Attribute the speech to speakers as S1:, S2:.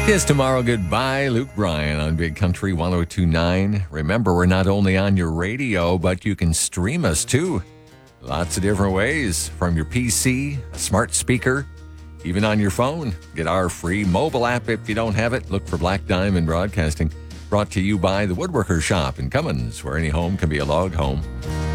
S1: Kiss Tomorrow Goodbye, Luke Bryan on Big Country 102.9. Remember, we're not only on your radio, but you can stream us too. Lots of different ways, from your PC, a smart speaker, even on your phone. Get our free mobile app if you don't have it. Look for Black Diamond Broadcasting. Brought to you by the Woodworker Shop in Cummins, where any home can be a log home.